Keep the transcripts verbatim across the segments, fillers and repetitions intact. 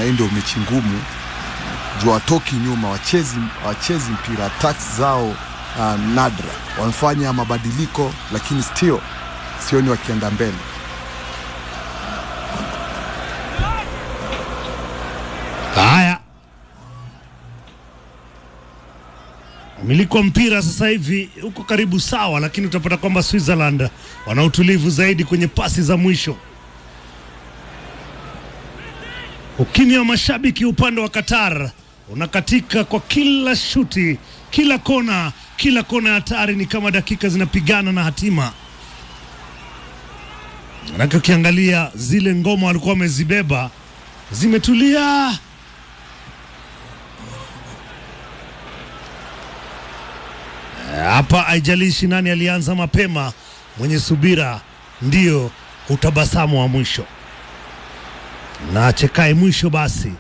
hii ndio mechi ngumu. Juu watoki nyuma, wachezi wachezi mpira, attacks zao uh, nadra. Wamefanya mabadiliko lakini still sioni wakienda mbele. Haya, miliko mpira sasa hivi uko karibu sawa, lakini utapata kwamba Switzerland wana utulivu zaidi kwenye pasi za mwisho. Ukimya wa mashabiki upande wa Qatar unakatika kwa kila shuti, kila kona, kila kona hatari, ni kama dakika zinapigana na hatima. Manake ukiangalia zile ngoma walikuwa wamezibeba zimetulia. Hapa haijalishi nani alianza mapema, mwenye subira ndio utabasamu wa mwisho, na chekae mwisho basi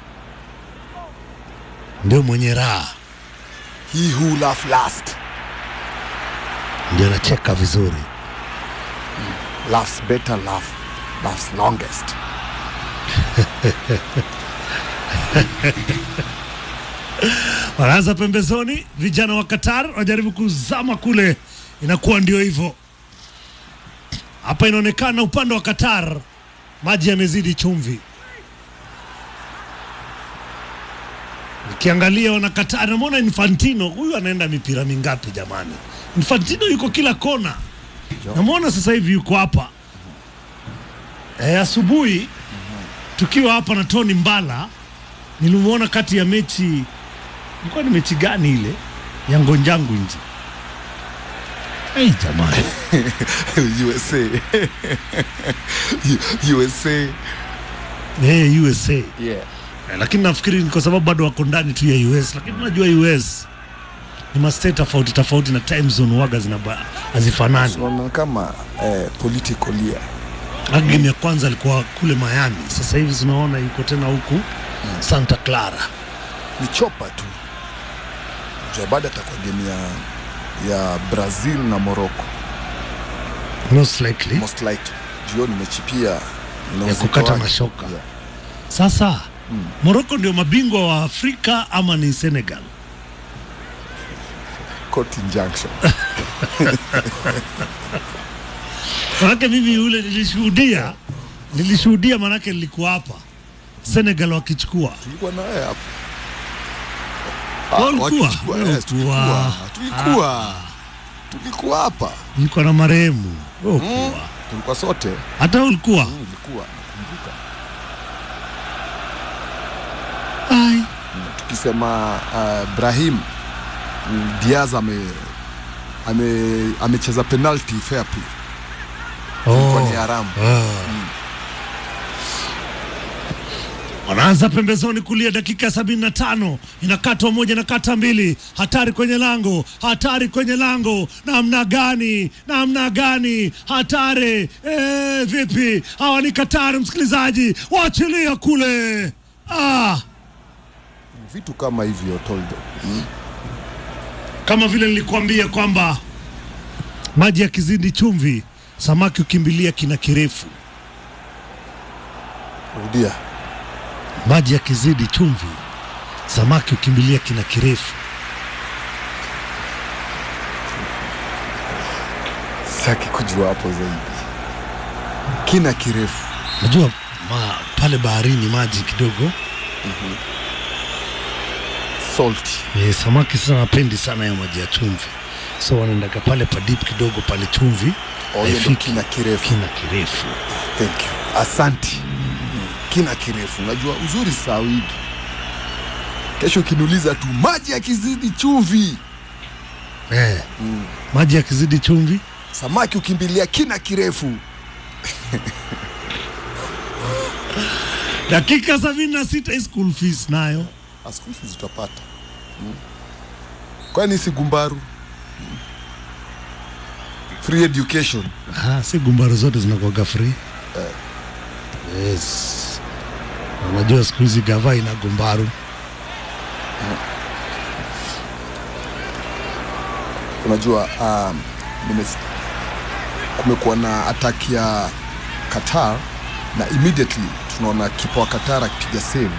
ndio mwenye raha. He who laugh last ndio anacheka vizuri. Laughs better, laugh laughs longest. Wanaanza pembezoni, vijana wa Qatar wajaribu kuzama kule, inakuwa ndio hivyo. Hapa inaonekana upande wa Qatar maji yamezidi chumvi. Ukiangalia wana Qatar, namuona Infantino, huyu anaenda mipira mingapi jamani? Infantino yuko kila kona. Namuona sasa hivi yuko hapa. Eh, asubuhi tukiwa hapa na Tony Mbala nilimuona kati ya mechi, ilikuwa ni mechi gani ile ya ngonjangu nje? Hey jamani. U S A. U S A. Eh, U S A. Yeah. Eh, lakini nafikiri ni kwa sababu bado wako ndani tu ya U S, lakini unajua U S ni mastate tofauti tofauti na time zone waga zinaba hazifanani. Unaona kama eh, political year. Game ya kwanza alikuwa kule Miami, sasa hivi tunaona yuko tena huku hmm. Santa Clara. Ni chopa tu. Jua baada atakuwa game ya ya Brazil na Morocco. Most likely. Most likely. Jio ni mechi pia ya kukata mashoka. Yeah. Sasa hmm. Morocco ndio mabingwa wa Afrika ama ni Senegal? Court injunction. Manake mimi ule nilishuhudia, nilishuhudia manake nilikuwa hapa. Senegal wakichukua. Tulikuwa na wewe hapo. Tulikuwa. Yes, tulikuwa. Tulikuwa. Tulikuwa hapa. Nilikuwa na marehemu. Tulikuwa. Tulikuwa sote. Hata ulikuwa? Nilikuwa. Nakumbuka. Ai. Tukisema uh, Brahim Diaz ame ame amecheza penalty fair play. Oh. Kwa ni haramu. Oh. Mm. Wanaanza pembezoni kulia, dakika sabini na tano, inakatwa moja na kata mbili, hatari kwenye lango, hatari kwenye lango, namna gani, namna gani, hatari, eh, vipi, hawa ni Qatar msikilizaji, waachilia kule, ah. Vitu kama hivyo Toldo. Hmm? Kama vile nilikuambia kwamba maji yakizidi chumvi, samaki ukimbilia kina kirefu. Rudia. Maji yakizidi chumvi, samaki ukimbilia kina kirefu. Saki kujua hapo zaidi. Kina kirefu. Najua ma, pale baharini maji kidogo. Mhm. Salty. Eh, samaki sana wapendi sana ya maji ya chumvi. So wanaendaka pale pa deep kidogo pale chumvi. Oh, hiyo kina kirefu. Kina kirefu. Thank you. Asante. Mm. Kina kirefu. Unajua uzuri sawidi. Kesho kiniuliza tu maji yakizidi chumvi. Eh. Mm. Maji yakizidi chumvi, samaki ukimbilia kina kirefu. Dakika sabini na sita school fees nayo. A school fees utapata. Mm. Kwani si gumbaru? Mm. Free education. Ah, si gumbaru zote zinakuwa free. Eh. Yes. Unajua siku hizi gava ina gumbaru. Mm. Unajua um, kumekuwa na attack ya Qatar na immediately tunaona kipa wa Qatar akipiga save.